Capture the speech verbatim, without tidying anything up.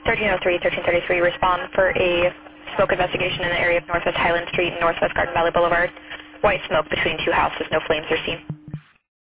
thirteen oh three, thirteen thirty-three, respond for a smoke investigation in the area of Northwest Highland Street and Northwest Garden Valley Boulevard. White smoke between two houses, no flames are seen.